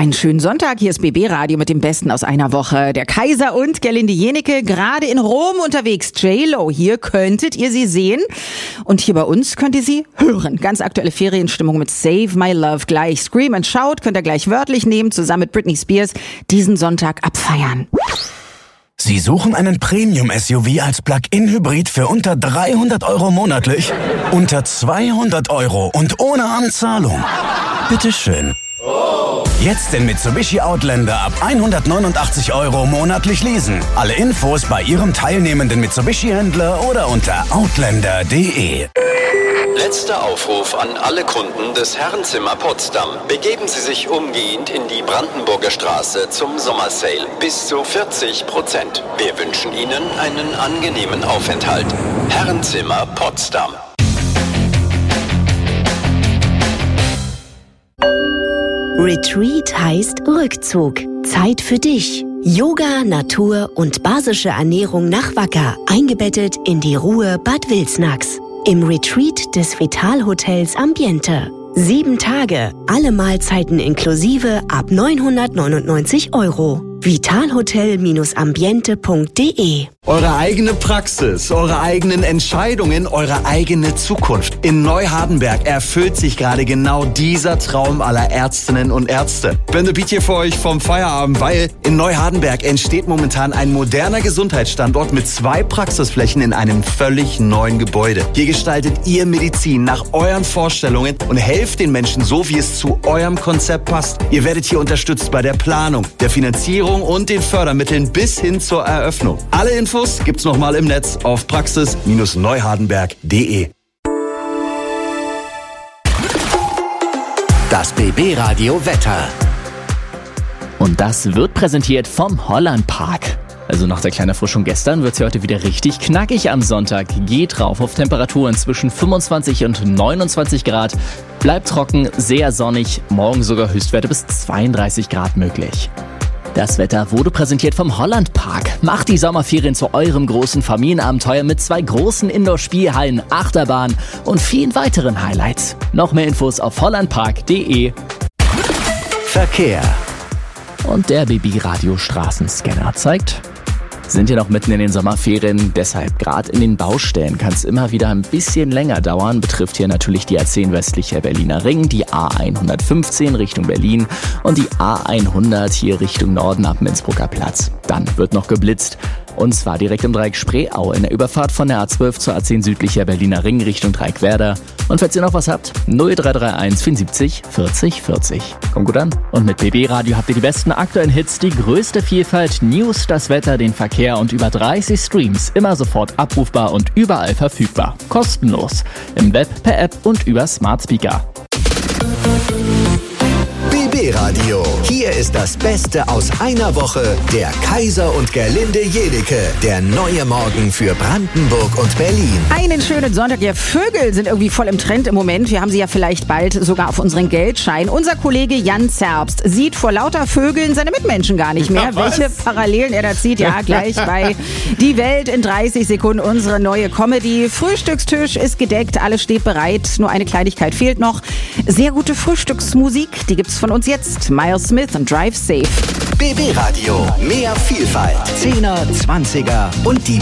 Einen schönen Sonntag, hier ist BB Radio mit dem Besten aus einer Woche. Der Kaiser und Gerlinde Jenecke gerade in Rom unterwegs. J-Lo, hier könntet ihr sie sehen und hier bei uns könnt ihr sie hören. Ganz aktuelle Ferienstimmung mit Save My Love gleich. Scream and Shout könnt ihr gleich wörtlich nehmen, zusammen mit Britney Spears diesen Sonntag abfeiern. Sie suchen einen Premium-SUV als Plug-in-Hybrid für unter 300 € monatlich? Unter 200 € und ohne Anzahlung? Bitteschön. Jetzt den Mitsubishi Outlander ab 189 € monatlich leasen. Alle Infos bei Ihrem teilnehmenden Mitsubishi-Händler oder unter outlander.de. Letzter Aufruf an alle Kunden des Herrenzimmer Potsdam. Begeben Sie sich umgehend in die Brandenburger Straße zum Sommersale. Bis zu 40%. Wir wünschen Ihnen einen angenehmen Aufenthalt. Herrenzimmer Potsdam. Retreat heißt Rückzug. Zeit für dich. Yoga, Natur und basische Ernährung nach Wacker. Eingebettet in die Ruhe Bad Wilsnax. Im Retreat des Vital-Hotels Ambiente. 7 Tage, alle Mahlzeiten inklusive ab 999 €. vitalhotel-ambiente.de. Eure eigene Praxis, eure eigenen Entscheidungen, eure eigene Zukunft. In Neuhardenberg erfüllt sich gerade genau dieser Traum aller Ärztinnen und Ärzte. Ben Beat hier für euch vom Feierabend, weil in Neuhardenberg entsteht momentan ein moderner Gesundheitsstandort mit 2 Praxisflächen in einem völlig neuen Gebäude. Hier gestaltet ihr Medizin nach euren Vorstellungen und helft den Menschen so, wie es zu eurem Konzept passt. Ihr werdet hier unterstützt bei der Planung, der Finanzierung und den Fördermitteln bis hin zur Eröffnung. Alle Infos gibt's nochmal im Netz auf praxis-neuhardenberg.de. Das BB Radio Wetter. Und das wird präsentiert vom Holland Park. Also nach der kleinen Erfrischung gestern wird es heute wieder richtig knackig am Sonntag. Geht rauf auf Temperaturen zwischen 25 und 29 Grad. Bleibt trocken, sehr sonnig, morgen sogar Höchstwerte bis 32 Grad möglich. Das Wetter wurde präsentiert vom Holland Park. Macht die Sommerferien zu eurem großen Familienabenteuer mit 2 großen Indoor-Spielhallen, Achterbahn und vielen weiteren Highlights. Noch mehr Infos auf hollandpark.de. Verkehr. Und der BB-Radio-Straßenscanner zeigt: Sind ja noch mitten in den Sommerferien, deshalb gerade in den Baustellen kann es immer wieder ein bisschen länger dauern. Betrifft hier natürlich die A10 westlicher Berliner Ring, die A115 Richtung Berlin und die A100 hier Richtung Norden ab dem Innsbrucker Platz. Dann wird noch geblitzt. Und zwar direkt im Dreieck Spreeau in der Überfahrt von der A12 zur A10 südlicher Berliner Ring Richtung Dreieckwerder. Und falls ihr noch was habt, 0331 74 40 40. Kommt gut an. Und mit BB Radio habt ihr die besten aktuellen Hits, die größte Vielfalt, News, das Wetter, den Verkehr und über 30 Streams. Immer sofort abrufbar und überall verfügbar. Kostenlos. Im Web, per App und über Smart Speaker. BB Radio. Hier ist das Beste aus einer Woche. Der Kaiser und Gerlinde Jenecke. Der neue Morgen für Brandenburg und Berlin. Einen schönen Sonntag. Ja, Vögel sind irgendwie voll im Trend im Moment. Wir haben sie ja vielleicht bald sogar auf unseren Geldschein. Unser Kollege Jan Zerbst sieht vor lauter Vögeln seine Mitmenschen gar nicht mehr. Welche Parallelen er da zieht, ja, gleich bei Die Welt in 30 Sekunden. Unsere neue Comedy. Frühstückstisch ist gedeckt, alles steht bereit. Nur eine Kleinigkeit fehlt noch. Sehr gute Frühstücksmusik, die gibt's von uns jetzt. Miles Smith und Drive Safe. BB Radio. Mehr Vielfalt. 10er, 20er und die